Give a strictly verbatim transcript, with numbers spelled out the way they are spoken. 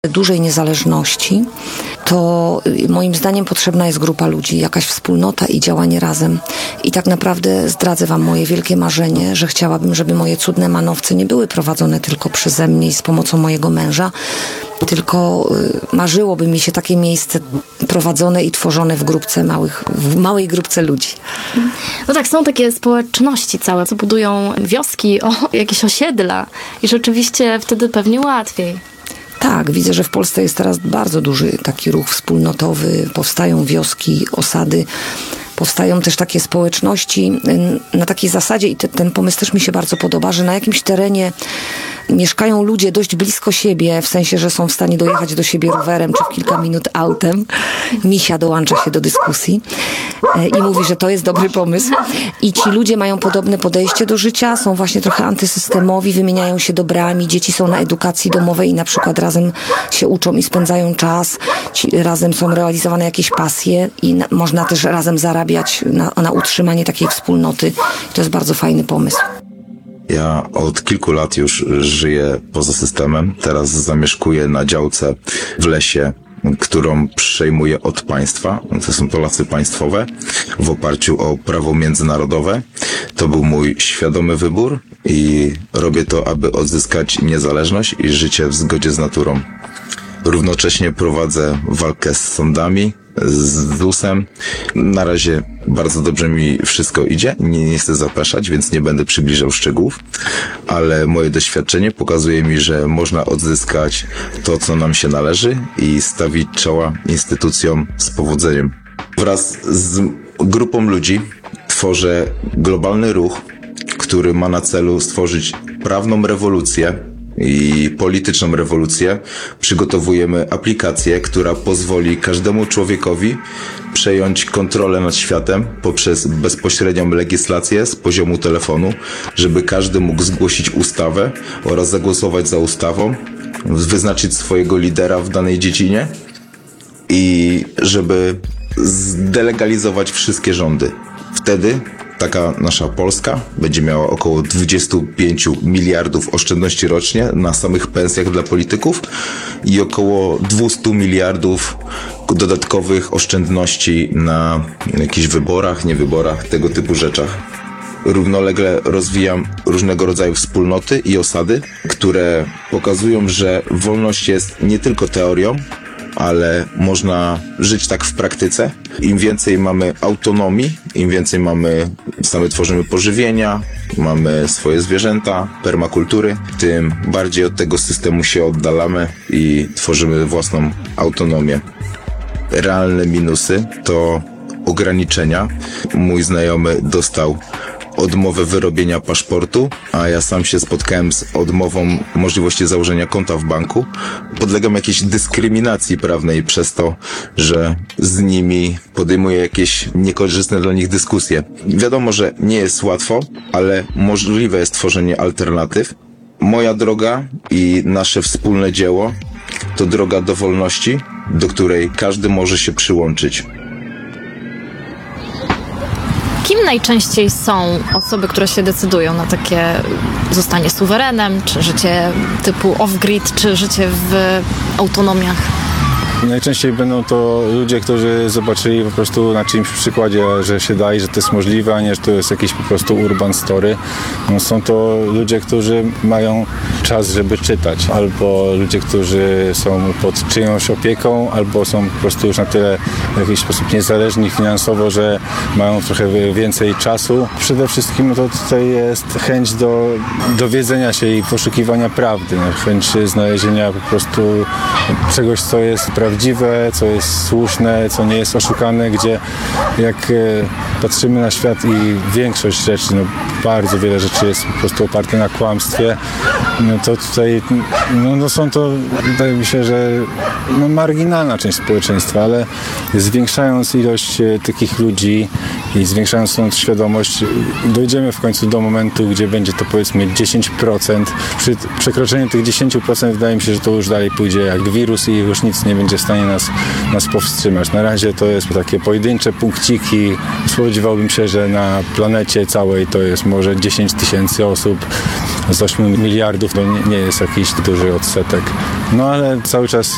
dużej niezależności, to moim zdaniem potrzebna jest grupa ludzi, jakaś wspólnota i działanie razem. I tak naprawdę zdradzę wam moje wielkie marzenie, że chciałabym, żeby moje cudne manowce nie były prowadzone tylko przeze mnie i z pomocą mojego męża, tylko marzyłoby mi się takie miejsce prowadzone i tworzone w grupce małych, w małej grupce ludzi. No tak, są takie społeczności całe, co budują wioski, o, jakieś osiedla i rzeczywiście wtedy pewnie łatwiej. Tak, widzę, że w Polsce jest teraz bardzo duży taki ruch wspólnotowy, powstają wioski, osady, powstają też takie społeczności na takiej zasadzie i te, ten pomysł też mi się bardzo podoba, że na jakimś terenie mieszkają ludzie dość blisko siebie, w sensie, że są w stanie dojechać do siebie rowerem czy w kilka minut autem. Misia dołącza się do dyskusji i mówi, że to jest dobry pomysł. I ci ludzie mają podobne podejście do życia, są właśnie trochę antysystemowi, wymieniają się dobrami, dzieci są na edukacji domowej i na przykład razem się uczą i spędzają czas, ci razem są realizowane jakieś pasje i na, można też razem zarabiać na, na utrzymanie takiej wspólnoty. To jest bardzo fajny pomysł. Ja od kilku lat już żyję poza systemem. Teraz zamieszkuję na działce w lesie, którą przejmuję od państwa. To są to lasy państwowe w oparciu o prawo międzynarodowe. To był mój świadomy wybór i robię to, aby odzyskać niezależność i życie w zgodzie z naturą. Równocześnie prowadzę walkę z sądami, z Z U S-em. Na razie bardzo dobrze mi wszystko idzie. Nie, nie chcę zapeszać, więc nie będę przybliżał szczegółów, ale moje doświadczenie pokazuje mi, że można odzyskać to, co nam się należy i stawić czoła instytucjom z powodzeniem. Wraz z grupą ludzi tworzę globalny ruch, który ma na celu stworzyć prawną rewolucję i polityczną rewolucję. Przygotowujemy aplikację, która pozwoli każdemu człowiekowi przejąć kontrolę nad światem poprzez bezpośrednią legislację z poziomu telefonu, żeby każdy mógł zgłosić ustawę oraz zagłosować za ustawą, wyznaczyć swojego lidera w danej dziedzinie i żeby zdelegalizować wszystkie rządy. Wtedy taka nasza Polska będzie miała około dwadzieścia pięć miliardów oszczędności rocznie na samych pensjach dla polityków i około dwieście miliardów dodatkowych oszczędności na jakichś wyborach, niewyborach, tego typu rzeczach. Równolegle rozwijam różnego rodzaju wspólnoty i osady, które pokazują, że wolność jest nie tylko teorią, ale można żyć tak w praktyce. Im więcej mamy autonomii, im więcej mamy, sami tworzymy pożywienia, mamy swoje zwierzęta, permakultury, tym bardziej od tego systemu się oddalamy i tworzymy własną autonomię. Realne minusy to ograniczenia. Mój znajomy dostał odmowę wyrobienia paszportu, a ja sam się spotkałem z odmową możliwości założenia konta w banku. Podlegam jakiejś dyskryminacji prawnej przez to, że z nimi podejmuję jakieś niekorzystne dla nich dyskusje. Wiadomo, że nie jest łatwo, ale możliwe jest tworzenie alternatyw. Moja droga i nasze wspólne dzieło to droga do wolności, do której każdy może się przyłączyć. Kim najczęściej są osoby, które się decydują na takie zostanie suwerenem, czy życie typu off-grid, czy życie w autonomiach? Najczęściej będą to ludzie, którzy zobaczyli po prostu na czyimś przykładzie, że się da i że to jest możliwe, a nie, że to jest jakiś po prostu urban story. No, są to ludzie, którzy mają czas, żeby czytać, albo ludzie, którzy są pod czyjąś opieką, albo są po prostu już na tyle w jakiś sposób niezależni finansowo, że mają trochę więcej czasu. Przede wszystkim to tutaj jest chęć do dowiedzenia się i poszukiwania prawdy, chęć znalezienia po prostu czegoś, co jest prawdziwe, prawdziwe, co jest słuszne, co nie jest oszukane, gdzie jak e, patrzymy na świat i większość rzeczy, no bardzo wiele rzeczy jest po prostu oparte na kłamstwie, no to tutaj no, no są to, wydaje mi się, że no, marginalna część społeczeństwa, ale zwiększając ilość e, takich ludzi i zwiększając tą świadomość, dojdziemy w końcu do momentu, gdzie będzie to powiedzmy dziesięć procent. Przy przekroczeniu tych dziesięć procent wydaje mi się, że to już dalej pójdzie jak wirus i już nic nie będzie w stanie nas, nas powstrzymać. Na razie to jest takie pojedyncze punkciki. Spodziewałbym się, że na planecie całej to jest może dziesięć tysięcy osób z ośmiu miliardów. To nie, nie jest jakiś duży odsetek. No ale cały czas